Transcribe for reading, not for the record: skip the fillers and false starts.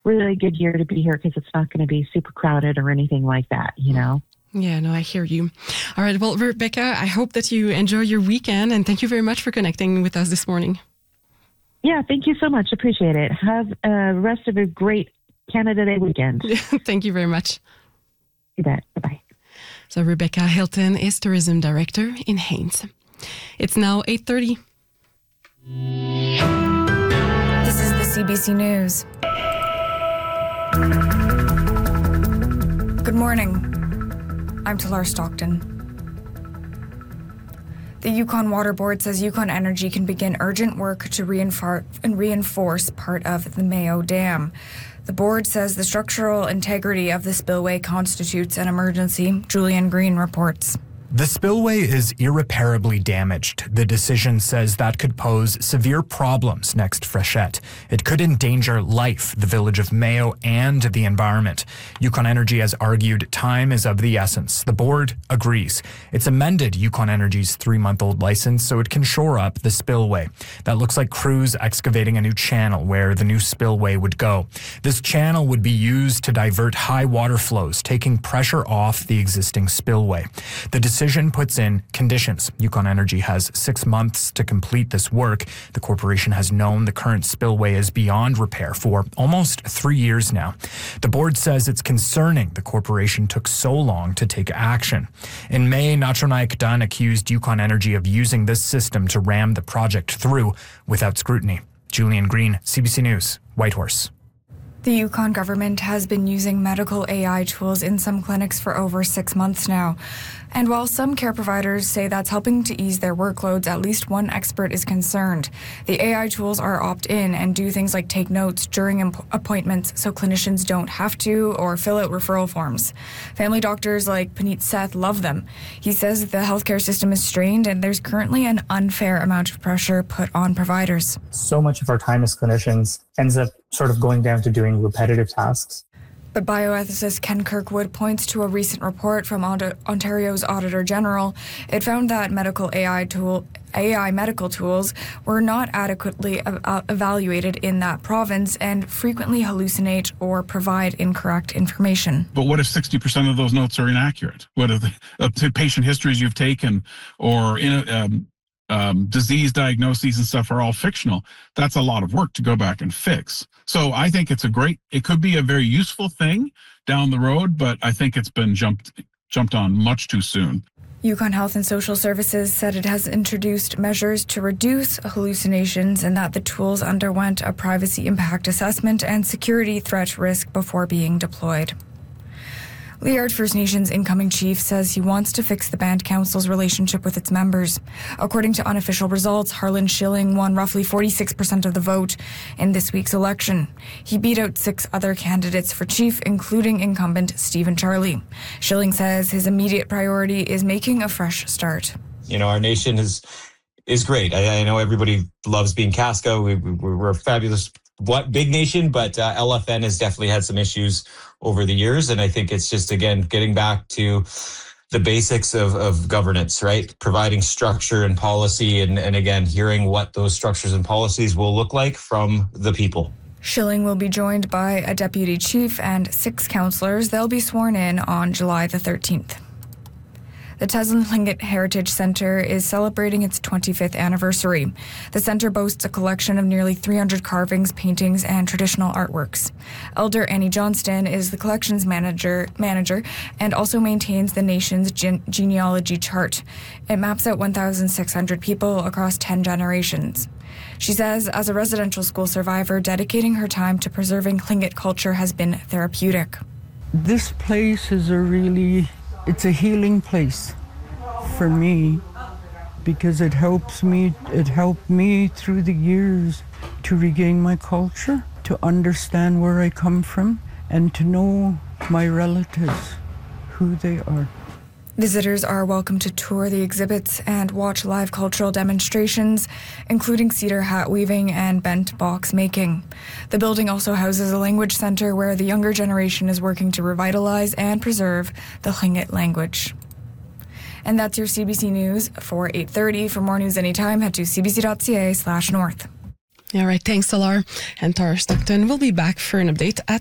really good year to be here because it's not going to be super crowded or anything like that, you know? Yeah, no, I hear you. All right. Well, Rebecca, I hope that you enjoy your weekend, and thank you very much for connecting with us this morning. Yeah, thank you so much. Appreciate it. Have the rest of a great Canada Day weekend. Thank you very much. You bet. Bye-bye. So Rebecca Hilton is Tourism Director in Haines. It's now 8:30. This is the CBC News. Good morning. I'm Talar Stockton. The Yukon Water Board says Yukon Energy can begin urgent work to reinforce part of the Mayo Dam. The board says the structural integrity of the spillway constitutes an emergency. Julian Green reports. The spillway is irreparably damaged. The decision says that could pose severe problems next freshet. It could endanger life, the village of Mayo, and the environment. Yukon Energy has argued time is of the essence. The board agrees. It's amended Yukon Energy's 3-month-old license so it can shore up the spillway. That looks like crews excavating a new channel where the new spillway would go. This channel would be used to divert high water flows, taking pressure off the existing spillway. The decision puts in conditions. Yukon Energy has 6 months to complete this work. The corporation has known the current spillway is beyond repair for almost 3 years now. The board says it's concerning the corporation took so long to take action. In May, Nachonaik Dunn accused Yukon Energy of using this system to ram the project through without scrutiny. Julian Green, CBC News, Whitehorse. The Yukon government has been using medical AI tools in some clinics for over 6 months now. And while some care providers say that's helping to ease their workloads, at least one expert is concerned. The AI tools are opt-in and do things like take notes during appointments so clinicians don't have to or fill out referral forms. Family doctors like Puneet Seth love them. He says the healthcare system is strained and there's currently an unfair amount of pressure put on providers. So much of our time as clinicians ends up sort of going down to doing repetitive tasks. But bioethicist Ken Kirkwood points to a recent report from Ontario's Auditor General. It found that AI medical tools were not adequately evaluated in that province and frequently hallucinate or provide incorrect information. But what if 60% of those notes are inaccurate? What if the patient histories you've taken or disease diagnoses and stuff are all fictional? That's a lot of work to go back and fix. So I think it could be a very useful thing down the road, but I think it's been jumped on much too soon. Yukon Health and Social Services said it has introduced measures to reduce hallucinations and that the tools underwent a privacy impact assessment and security threat risk before being deployed. Liard First Nations incoming chief says he wants to fix the Band Council's relationship with its members. According to unofficial results, Harlan Schilling won roughly 46% of the vote in this week's election. He beat out 6 other candidates for chief, including incumbent Stephen Charlie. Schilling says his immediate priority is making a fresh start. You know, our nation is great. I know everybody loves being Casca. We're a fabulous big nation, but LFN has definitely had some issues over the years. And I think it's just, again, getting back to the basics of governance, right? Providing structure and policy and again, hearing what those structures and policies will look like from the people. Schilling will be joined by a deputy chief and 6 councillors. They'll be sworn in on July the 13th. The Teslin Tlingit Heritage Centre is celebrating its 25th anniversary. The centre boasts a collection of nearly 300 carvings, paintings, and traditional artworks. Elder Annie Johnston is the collections manager and also maintains the nation's genealogy chart. It maps out 1,600 people across 10 generations. She says, as a residential school survivor, dedicating her time to preserving Tlingit culture has been therapeutic. This place is it's a healing place for me because it helped me through the years to regain my culture, to understand where I come from, and to know my relatives, who they are. Visitors are welcome to tour the exhibits and watch live cultural demonstrations, including cedar hat weaving and bent box making. The building also houses a language center where the younger generation is working to revitalize and preserve the Tlingit language. And that's your CBC News for 8:30. For more news anytime, head to cbc.ca/north. All right, thanks, Alar. And Tara Stockton will be back for an update at